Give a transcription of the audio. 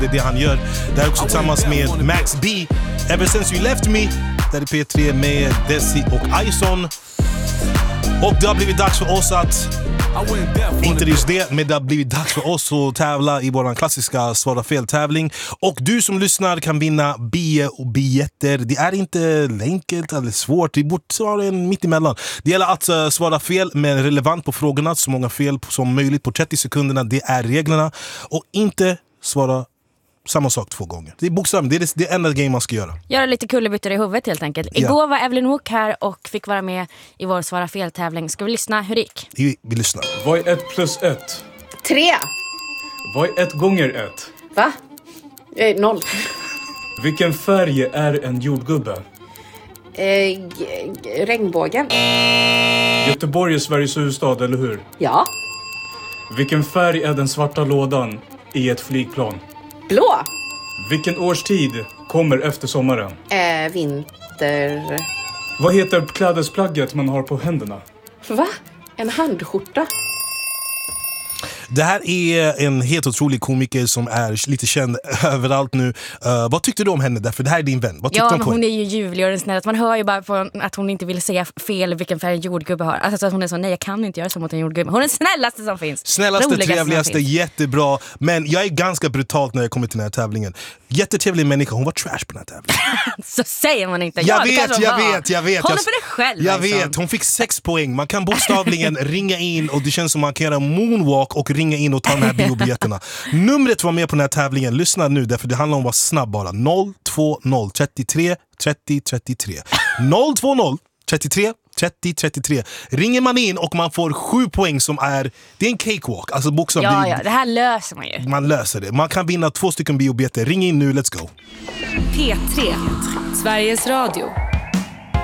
Det är det han gör. Det här är också tillsammans med Max B. Ever Since You Left Me. Där är P3 med Desi och Ison. Och det har blivit dags för oss att... Inte just det, men det har blivit dags för oss att tävla i vår klassiska Svara fel-tävling. Och du som lyssnar kan vinna bio och biljetter. Det är inte enkelt eller svårt. Vi borde svara en mitt emellan. Det gäller att svara fel men relevant på frågorna. Så många fel som möjligt på 30 sekunderna. Det är reglerna. Och inte svara samma sak 2 gånger. Det är bokstavligt, det är enda game man ska göra. Göra lite kullerbyttor i huvudet helt enkelt. Igår var Evelyn Wook här och fick vara med i vår Svara fel-tävling. Ska vi lyssna hur det gick? Vi lyssnar. Vad är 1 + 1? 3. Vad är 1 gånger 1? Va? 0. Vilken färg är en jordgubbe? Regnbågen. Göteborg är Sveriges huvudstad, eller hur? Ja. Vilken färg är den svarta lådan i ett flygplan? Blå. Vilken årstid kommer efter sommaren? Vinter. Vad heter klädesplagget man har på händerna? Va? En handskjorta. Det här är en helt otrolig komiker som är lite känd överallt nu. Vad tyckte du om henne? Därför det här är din vän. Vad tyckte du om hon är ju ljuvlig och den snälla. Man hör ju bara på att hon inte vill säga fel vilken färg en jordgubbe har. Alltså att hon är så, nej jag kan inte göra så mot en jordgubbe. Hon är den snällaste som finns. Snällaste, trevligaste, jättebra. Men jag är ganska brutalt när jag kommer till den här tävlingen. Jättetrevlig människa, hon var trash på den här tävlingen. Så säger man inte. Jag vet. Håll för dig själv. Jag vet, hon fick 6 poäng. Man kan bokstavligen ringa in och det känns som man kan göra moonwalk och ringa in och ta de här biobiljetterna. Numret var med på den här tävlingen. Lyssna nu, därför det handlar om att vara snabb bara. 020 33 30 33. 020 33 30 33. Ringer man in och man får 7 poäng som är... Det är en cakewalk. Alltså bokstavligt. Ja, det här löser man ju. Man löser det. Man kan vinna 2 stycken biobiljetter. Ring in nu, let's go. P3, Sveriges Radio.